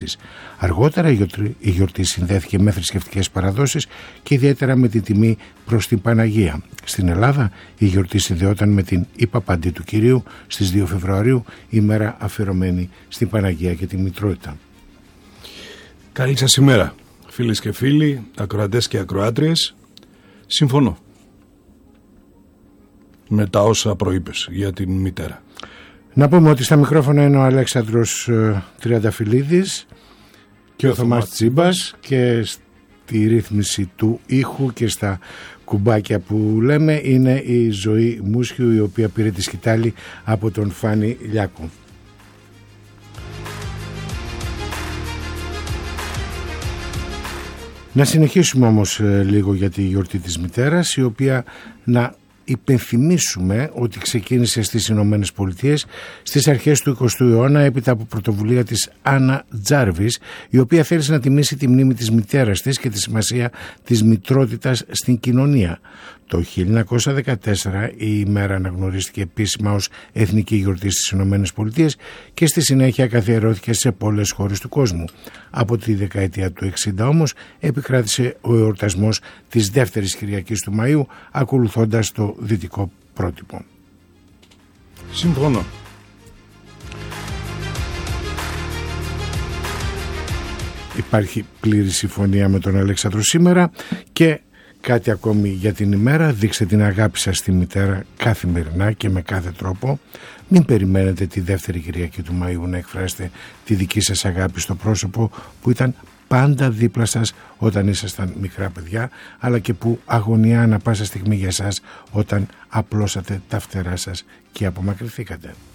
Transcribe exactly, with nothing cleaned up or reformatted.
της. Αργότερα η γιορτή συνδέθηκε με θρησκευτικές παραδόσεις και ιδιαίτερα με την τιμή προς την Παναγία. Στην Ελλάδα η γιορτή συνδεόταν με την Υπαπαντή του Κυρίου στις δύο Φεβρουαρίου, ημέρα αφιερωμένη στην Παναγία και τη Μητρότητα. Καλή σας ημέρα, φίλες και φίλοι, ακροατές και ακροάτριες. Συμφωνώ με τα όσα προείπες για την μητέρα. Να πούμε ότι στα μικρόφωνα είναι ο Αλέξανδρος ε, Τριανταφυλλίδης και ο Θωμάς Τσίμπας, και στη ρύθμιση του ήχου και στα κουμπάκια που λέμε είναι η Ζωή Μούσχιου, η οποία πήρε τη σκητάλη από τον Φάνη Λιάκο. Να συνεχίσουμε όμως ε, λίγο για τη γιορτή της μητέρας, η οποία, να υπενθυμίσουμε ότι ξεκίνησε στις Ηνωμένες Πολιτείες στις αρχές του εικοστού αιώνα έπειτα από πρωτοβουλία της Άννα Τζάρβις, η οποία θέλησε να τιμήσει τη μνήμη της μητέρας της και τη σημασία της μητρότητας στην κοινωνία. Το χίλια εννιακόσια δεκατέσσερα η ημέρα αναγνωρίστηκε επίσημα ως εθνική γιορτή στις Ηνωμένες Πολιτείες και στη συνέχεια καθιερώθηκε σε πολλές χώρες του κόσμου. Από τη δεκαετία του εξήντα όμως επικράτησε ο εορτασμός της δεύτερης Κυριακής του Μαΐου, ακολουθώντας το δυτικό πρότυπο. Συμφωνώ. Υπάρχει πλήρη συμφωνία με τον Αλέξανδρο σήμερα. Και κάτι ακόμη για την ημέρα: δείξτε την αγάπη σας στη μητέρα καθημερινά και με κάθε τρόπο. Μην περιμένετε τη δεύτερη Κυριακή του Μαΐου να εκφράσετε τη δική σας αγάπη στο πρόσωπο που ήταν πάντα δίπλα σας όταν ήσασταν μικρά παιδιά, αλλά και που αγωνιά ανα πάσα στιγμή για σας όταν απλώσατε τα φτερά σας και απομακρυνθήκατε.